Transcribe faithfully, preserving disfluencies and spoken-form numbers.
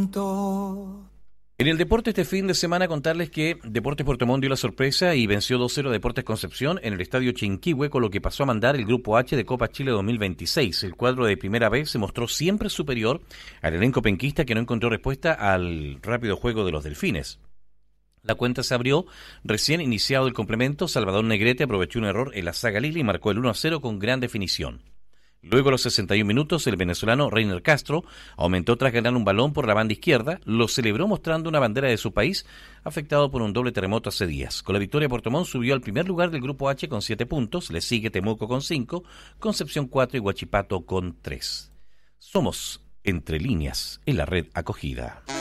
En el deporte este fin de semana contarles que Deportes Puerto Montt dio la sorpresa y venció dos cero a Deportes Concepción en el Estadio Chinquihue, con lo que pasó a mandar el Grupo H de Copa Chile dos mil veintiséis. El cuadro de primera vez se mostró siempre superior al elenco penquista, que no encontró respuesta al rápido juego de los Delfines. La cuenta se abrió recién iniciado el complemento. Salvador Negrete aprovechó un error en la zaga lila y marcó el uno a cero con gran definición. Luego, a los sesenta y un minutos, el venezolano Reiner Castro aumentó tras ganar un balón por la banda izquierda. Lo celebró mostrando una bandera de su país, afectado por un doble terremoto hace días. Con la victoria, Puerto Montt subió al primer lugar del Grupo H con siete puntos. Le sigue Temuco con cinco, Concepción cuatro y Huachipato con tres. Somos Entre Líneas en la red acogida.